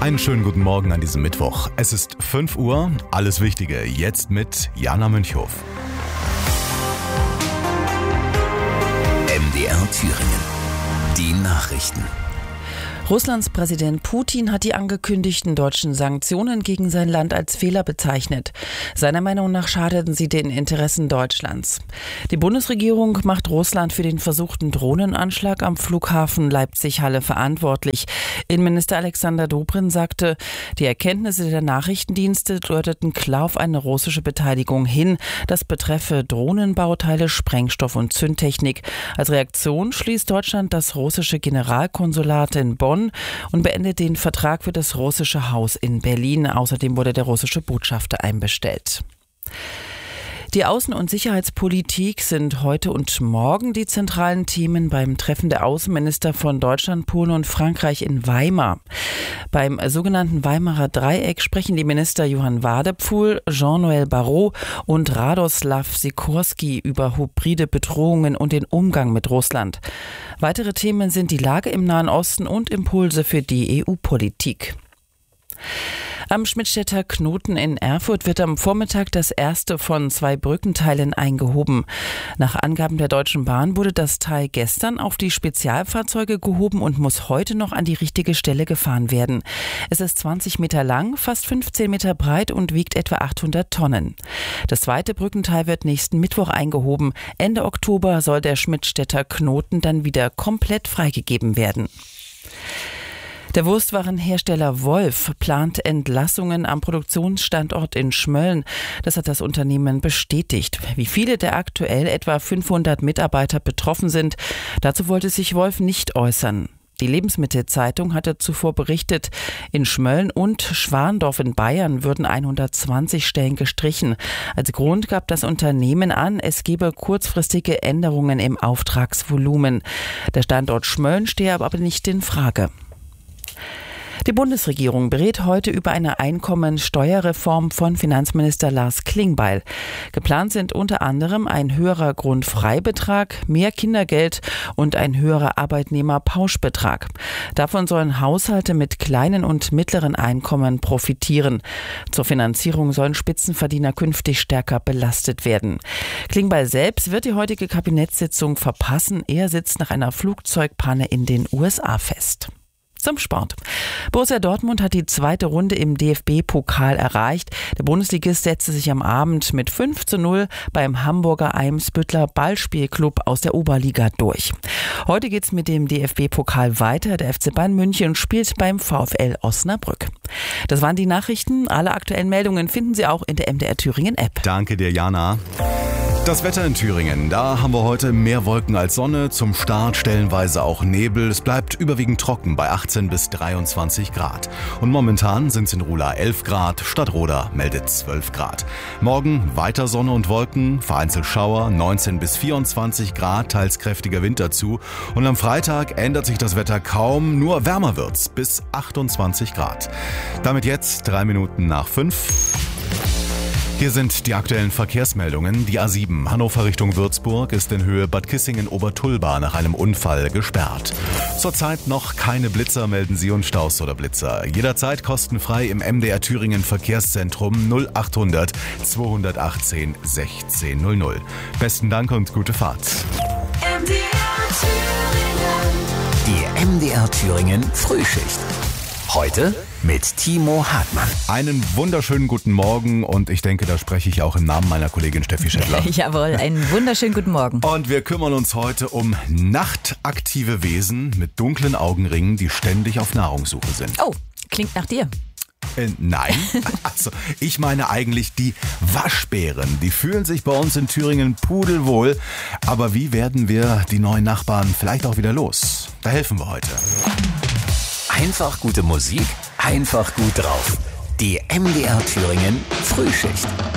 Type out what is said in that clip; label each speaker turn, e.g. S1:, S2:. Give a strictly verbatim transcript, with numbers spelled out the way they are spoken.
S1: Einen schönen guten Morgen an diesem Mittwoch. Es ist fünf Uhr, alles Wichtige jetzt mit Jana Münchhof.
S2: M D R Thüringen. Die Nachrichten.
S3: Russlands Präsident Putin hat die angekündigten deutschen Sanktionen gegen sein Land als Fehler bezeichnet. Seiner Meinung nach schadeten sie den Interessen Deutschlands. Die Bundesregierung macht Russland für den versuchten Drohnenanschlag am Flughafen Leipzig-Halle verantwortlich. Innenminister Alexander Dobrindt sagte, die Erkenntnisse der Nachrichtendienste deuteten klar auf eine russische Beteiligung hin. Das betreffe Drohnenbauteile, Sprengstoff und Zündtechnik. Als Reaktion schließt Deutschland das russische Generalkonsulat in Bonn und beendet den Vertrag für das russische Haus in Berlin. Außerdem wurde der russische Botschafter einbestellt. Die Außen- und Sicherheitspolitik sind heute und morgen die zentralen Themen beim Treffen der Außenminister von Deutschland, Polen und Frankreich in Weimar. Beim sogenannten Weimarer Dreieck sprechen die Minister Johann Wadephul, Jean-Noël Barrot und Radoslav Sikorski über hybride Bedrohungen und den Umgang mit Russland. Weitere Themen sind die Lage im Nahen Osten und Impulse für die E U-Politik. Am Schmidtstädter Knoten in Erfurt wird am Vormittag das erste von zwei Brückenteilen eingehoben. Nach Angaben der Deutschen Bahn wurde das Teil gestern auf die Spezialfahrzeuge gehoben und muss heute noch an die richtige Stelle gefahren werden. Es ist zwanzig Meter lang, fast fünfzehn Meter breit und wiegt etwa achthundert Tonnen. Das zweite Brückenteil wird nächsten Mittwoch eingehoben. Ende Oktober soll der Schmidtstädter Knoten dann wieder komplett freigegeben werden. Der Wurstwarenhersteller Wolf plant Entlassungen am Produktionsstandort in Schmölln. Das hat das Unternehmen bestätigt. Wie viele der aktuell etwa fünfhundert Mitarbeiter betroffen sind, dazu wollte sich Wolf nicht äußern. Die Lebensmittelzeitung hatte zuvor berichtet, in Schmölln und Schwandorf in Bayern würden hundertzwanzig Stellen gestrichen. Als Grund gab das Unternehmen an, es gebe kurzfristige Änderungen im Auftragsvolumen. Der Standort Schmölln stehe aber nicht in Frage. Die Bundesregierung berät heute über eine Einkommensteuerreform von Finanzminister Lars Klingbeil. Geplant sind unter anderem ein höherer Grundfreibetrag, mehr Kindergeld und ein höherer Arbeitnehmerpauschbetrag. Davon sollen Haushalte mit kleinen und mittleren Einkommen profitieren. Zur Finanzierung sollen Spitzenverdiener künftig stärker belastet werden. Klingbeil selbst wird die heutige Kabinettssitzung verpassen. Er sitzt nach einer Flugzeugpanne in den U S A fest. Zum Sport. Borussia Dortmund hat die zweite Runde im D F B-Pokal erreicht. Der Bundesligist setzte sich am Abend mit fünf zu null beim Hamburger Eimsbüttler Ballspielclub aus der Oberliga durch. Heute geht's mit dem D F B-Pokal weiter. Der F C Bayern München spielt beim VfL Osnabrück. Das waren die Nachrichten. Alle aktuellen Meldungen finden Sie auch in der M D R Thüringen App.
S1: Danke dir, Jana. Das Wetter in Thüringen, da haben wir heute mehr Wolken als Sonne, zum Start stellenweise auch Nebel. Es bleibt überwiegend trocken bei achtzehn bis dreiundzwanzig Grad. Und momentan sind es in Ruhla elf Grad, Stadtroda meldet zwölf Grad. Morgen weiter Sonne und Wolken, vereinzelt Schauer, neunzehn bis vierundzwanzig Grad, teils kräftiger Wind dazu. Und am Freitag ändert sich das Wetter kaum, nur wärmer wird's, bis achtundzwanzig Grad. Damit jetzt drei Minuten nach fünf. Hier sind die aktuellen Verkehrsmeldungen. Die A sieben Hannover Richtung Würzburg ist in Höhe Bad Kissingen-Obertulba nach einem Unfall gesperrt. Zurzeit noch keine Blitzer, melden Sie und Staus oder Blitzer. Jederzeit kostenfrei im M D R Thüringen Verkehrszentrum null achthundert zweihundertachtzehn sechzehn null null. Besten Dank und gute Fahrt.
S2: M D R Thüringen. Die M D R Thüringen Frühschicht. Heute mit Timo Hartmann.
S1: Einen wunderschönen guten Morgen und ich denke, da spreche ich auch im Namen meiner Kollegin Steffi Schettler.
S4: Jawohl, einen wunderschönen guten Morgen.
S1: Und wir kümmern uns heute um nachtaktive Wesen mit dunklen Augenringen, die ständig auf Nahrungssuche sind.
S4: Oh, klingt nach dir.
S1: Äh, nein, also ich meine eigentlich die Waschbären. Die fühlen sich bei uns in Thüringen pudelwohl. Aber wie werden wir die neuen Nachbarn vielleicht auch wieder los? Da helfen wir heute.
S2: Einfach gute Musik, einfach gut drauf. Die M D R Thüringen Frühschicht.